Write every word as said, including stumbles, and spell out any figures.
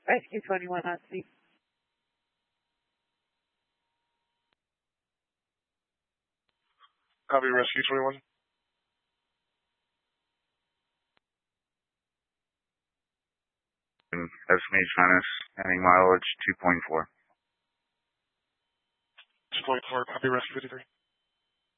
Rescue twenty-one on scene. Copy, Rescue twenty-one. Estimate China's ending mileage two point four. two point four, copy, Rescue fifty-three.